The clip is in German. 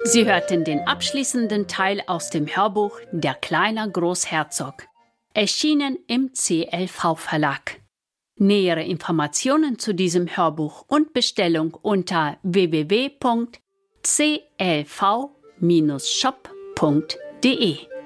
Sie hörten den abschließenden Teil aus dem Hörbuch Der kleine Großherzog, erschienen im CLV-Verlag. Nähere Informationen zu diesem Hörbuch und Bestellung unter www.clv-shop.de